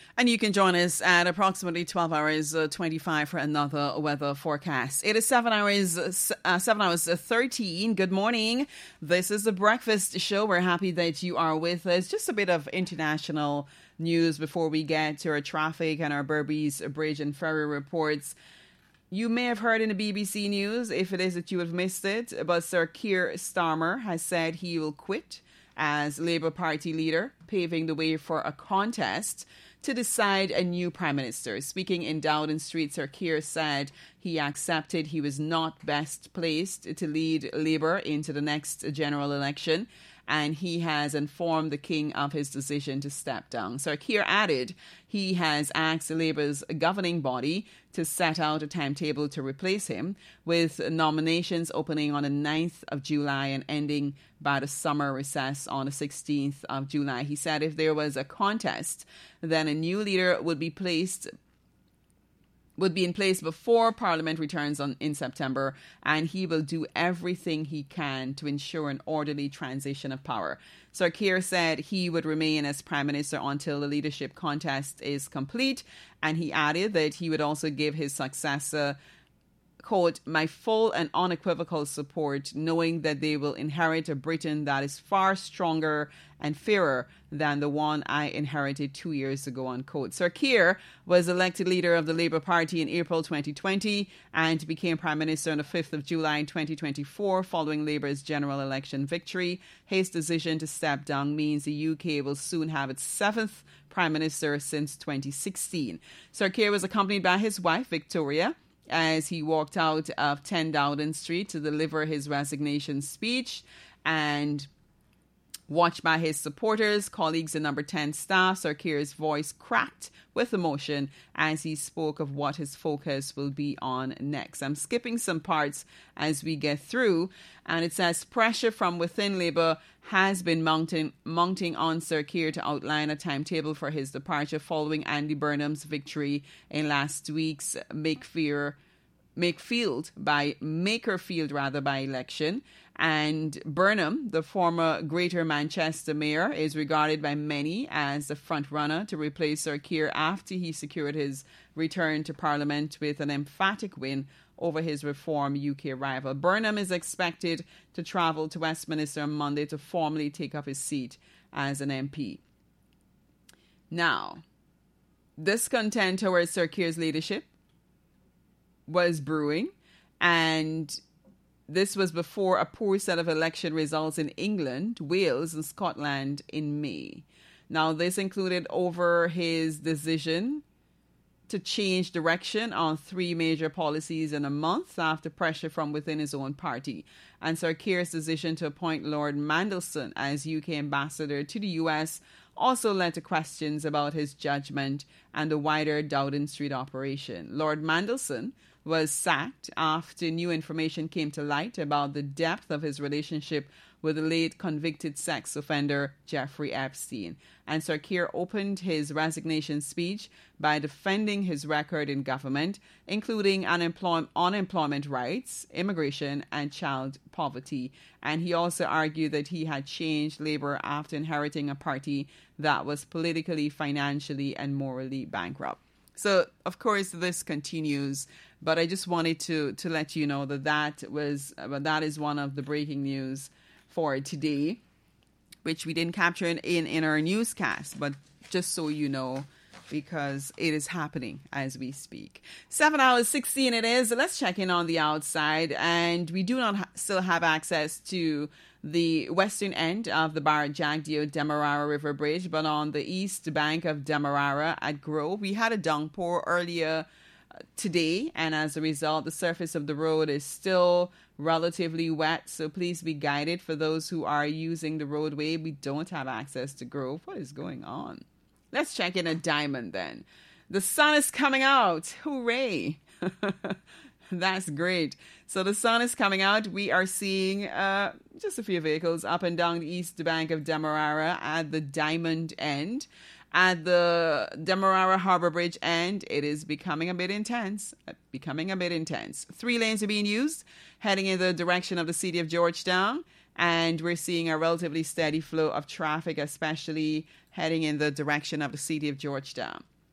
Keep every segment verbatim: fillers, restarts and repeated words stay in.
And you can join us at approximately twelve hours uh, twenty-five for another weather forecast. It is seven hours, uh, seven hours thirteen. Good morning. This is the Breakfast Show. We're happy that you are with us. Just a bit of international news before we get to our traffic and our Berbice Bridge and Ferry reports. You may have heard in the B B C News, if it is that you have missed it, but Sir Keir Starmer has said he will quit as Labour Party leader, paving the way for a contest to decide a new Prime Minister. Speaking in Dowding Street, Sir Keir said he accepted he was not best placed to lead Labour into the next general election, and he has informed the King of his decision to step down. Sir Keir added he has asked Labour's governing body to set out a timetable to replace him, with nominations opening on the ninth of July and ending by the summer recess on the sixteenth of July. He said if there was a contest, then a new leader would be placed would be in place before Parliament returns on, in September, and he will do everything he can to ensure an orderly transition of power. Sir Keir said he would remain as Prime Minister until the leadership contest is complete, and he added that he would also give his successor, quote, my full and unequivocal support, knowing that they will inherit a Britain that is far stronger and fairer than the one I inherited two years ago, unquote. Sir Keir was elected leader of the Labour Party in April twenty twenty and became Prime Minister on the fifth of July in twenty twenty-four following Labour's general election victory. His decision to step down means the U K will soon have its seventh Prime Minister since twenty sixteen. Sir Keir was accompanied by his wife, Victoria, as he walked out of ten Dowding Street to deliver his resignation speech, and watched by his supporters, colleagues and Number ten staff, Sir Keir's voice cracked with emotion as he spoke of what his focus will be on next. I'm skipping some parts as we get through, and it says pressure from within Labour has been mounting, mounting on Sir Keir to outline a timetable for his departure following Andy Burnham's victory in last week's Makefield, Makefield by Makerfield rather by election. And Burnham, the former Greater Manchester mayor, is regarded by many as the front runner to replace Sir Keir after he secured his return to Parliament with an emphatic win over his Reform U K rival. Burnham is expected to travel to Westminster on Monday to formally take up his seat as an M P. Now, discontent towards Sir Keir's leadership was brewing, and this was before a poor set of election results in England, Wales, and Scotland in May. Now, this included over his decision to change direction on three major policies in a month after pressure from within his own party, and Sir Keir's decision to appoint Lord Mandelson as U K ambassador to the U S also led to questions about his judgment and the wider Dowding Street operation. Lord Mandelson was sacked after new information came to light about the depth of his relationship with the late convicted sex offender Jeffrey Epstein. And Sir Keir opened his resignation speech by defending his record in government, including unemploy- unemployment rights, immigration, and child poverty. And he also argued that he had changed Labour after inheriting a party that was politically, financially, and morally bankrupt. So, of course, this continues, but I just wanted to, to let you know that that, was, uh, that is one of the breaking news for today, which we didn't capture in, in, in our newscast, but just so you know, because it is happening as we speak. Seven hours sixteen it is. Let's check in on the outside, and we do not ha- still have access to the western end of the Barrett Jagdeo Demerara River Bridge, but on the east bank of Demerara at Grove, we had a downpour earlier today, and as a result, the surface of the road is still relatively wet, so please be guided. For those who are using the roadway, we don't have access to Grove. What is going on? Let's check in at Diamond then. The sun is coming out. Hooray! That's great. So the sun is coming out. We are seeing uh, just a few vehicles up and down the east bank of Demerara at the Diamond end. At the Demerara Harbour Bridge end, it is becoming a bit intense. Becoming a bit intense. Three lanes are being used, heading in the direction of the city of Georgetown. And we're seeing a relatively steady flow of traffic, especially heading in the direction of the city of Georgetown.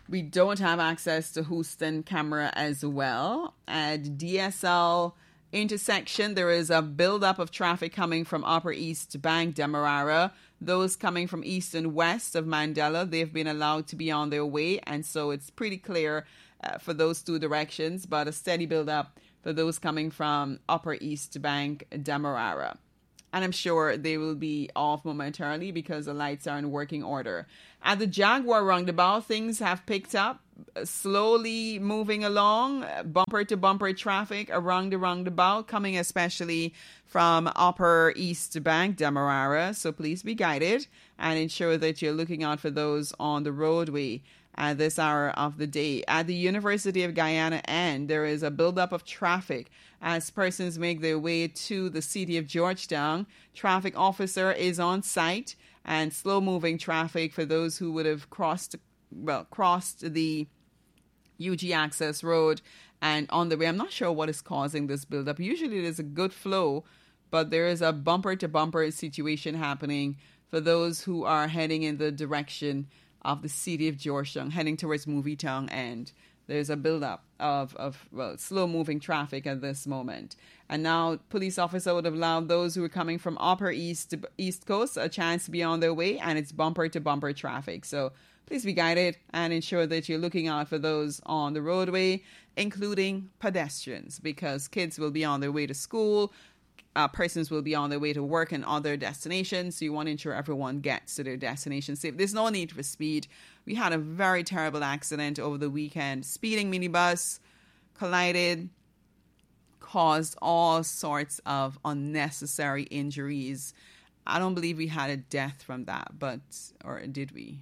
We don't have access to Houston camera as well. At D S L intersection, there is a buildup of traffic coming from Upper East Bank, Demerara. Those coming from east and west of Mandela, they've been allowed to be on their way, and so it's pretty clear uh, for those two directions, but a steady buildup for those coming from Upper East Bank, Demerara. And I'm sure they will be off momentarily because the lights are in working order. At the Jaguar roundabout, things have picked up, slowly moving along, bumper to bumper traffic around the roundabout, coming especially from Upper East Bank, Demerara. So please be guided and ensure that you're looking out for those on the roadway at this hour of the day. At the University of Guyana end, there is a buildup of traffic as persons make their way to the city of Georgetown. Traffic officer is on site, and slow-moving traffic for those who would have crossed, well, crossed the U G Access Road and on the way. I'm not sure what is causing this buildup. Usually there's a good flow, but there is a bumper-to-bumper situation happening for those who are heading in the direction of the city of Georgetown, heading towards Movietown end. There's a buildup of, of well, slow-moving traffic at this moment. And now police officer would have allowed those who are coming from Upper East East Coast a chance to be on their way, and it's bumper-to-bumper traffic. So please be guided and ensure that you're looking out for those on the roadway, including pedestrians, because kids will be on their way to school, Uh, persons will be on their way to work and other destinations, so you want to ensure everyone gets to their destination safe. There's no need for speed. We had a very terrible accident over the weekend. Speeding minibus collided, caused all sorts of unnecessary injuries. I don't believe we had a death from that, but, or did we?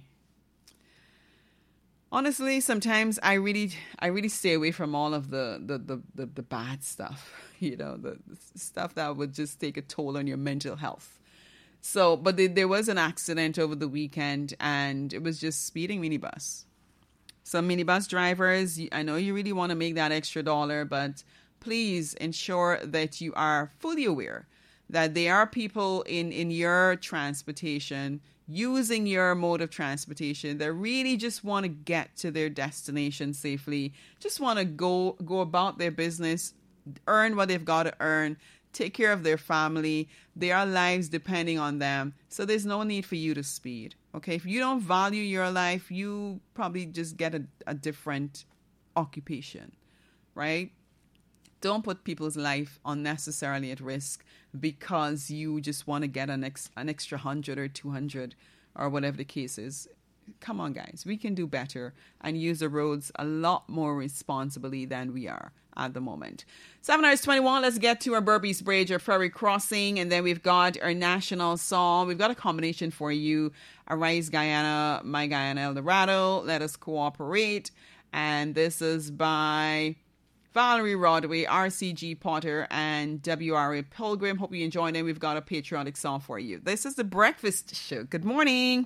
Honestly, sometimes I really, I really stay away from all of the the, the, the, the bad stuff, you know, the, the stuff that would just take a toll on your mental health. So, but the, there was an accident over the weekend, and it was just speeding minibus. So minibus drivers, I know you really want to make that extra dollar, but please ensure that you are fully aware that there are people in, in your transportation using your mode of transportation that really just want to get to their destination safely, just want to go go about their business, earn what they've got to earn, take care of their family. There are lives depending on them. So there's no need for you to speed. Okay, if you don't value your life, you probably just get a, a different occupation, right? Don't put people's life unnecessarily at risk because you just want to get an, ex- an extra hundred or two hundred or whatever the case is. Come on, guys. We can do better and use the roads a lot more responsibly than we are at the moment. seven hours twenty-one. Let's get to our Burpees Bridge, our ferry crossing, and then we've got our national song. We've got a combination for you. Arise Guyana, My Guyana El Dorado, Let Us Cooperate. And this is by Valerie Rodway, R C G Potter, and W R A Pilgrim. Hope you enjoyed it. We've got a patriotic song for you. This is The Breakfast Show. Good morning.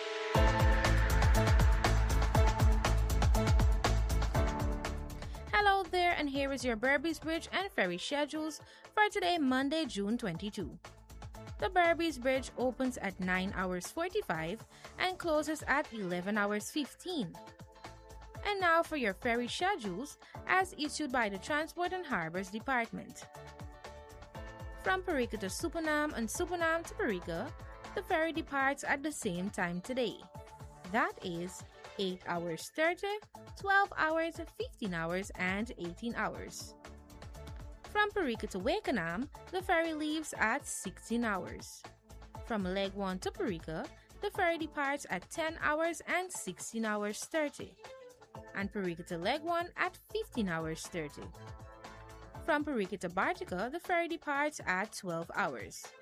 Hello there, and here is your Burpees Bridge and ferry schedules for today, Monday, June twenty-second. The Burpees Bridge opens at nine hours forty-five and closes at eleven hours fifteen. And now for your ferry schedules as issued by the Transport and Harbors Department. From Parika to Supanam and Supanam to Parika, the ferry departs at the same time today. That is eight hours thirty, twelve hours, fifteen hours, and eighteen hours. From Parika to Wakenham, the ferry leaves at sixteen hours. From Leg one to Parika, the ferry departs at ten hours and sixteen hours thirty. And Parika to Leg one at fifteen hours thirty. From Parika to Bartica, the ferry departs at twelve hours.